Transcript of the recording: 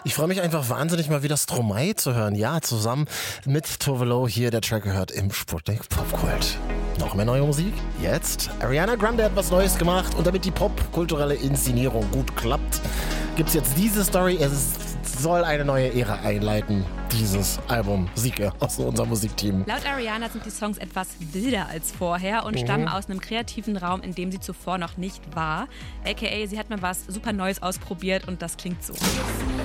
Ich freue mich einfach wahnsinnig mal wieder Stromae zu hören. Ja, zusammen mit Tove Lo hier der Track gehört im Sputnik Popkult. Noch mehr neue Musik? Jetzt? Ariana Grande hat was Neues gemacht und damit die popkulturelle Inszenierung gut klappt, gibt's jetzt diese Story. Es soll eine neue Ära einleiten, dieses Album. Siege aus unserem Musikteam. Laut Ariana sind die Songs etwas wilder als vorher und stammen aus einem kreativen Raum, in dem sie zuvor noch nicht war. AKA, sie hat mal was super Neues ausprobiert und das klingt so.